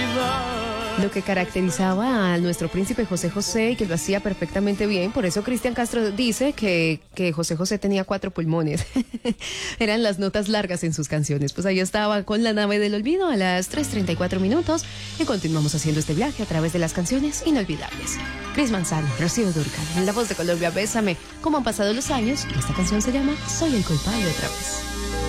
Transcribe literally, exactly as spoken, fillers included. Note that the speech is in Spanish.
Lo que caracterizaba a nuestro príncipe José José y que lo hacía perfectamente bien. Por eso Cristian Castro dice que, que José José tenía cuatro pulmones. Eran las notas largas en sus canciones. Pues ahí estaba con La Nave del Olvido a las tres treinta y cuatro minutos y continuamos haciendo este viaje a través de las canciones inolvidables. Cris Manzano, Rocío Dúrcal, en La Voz de Colombia, Bésame. Cómo han pasado los años y esta canción se llama Soy el culpable otra vez.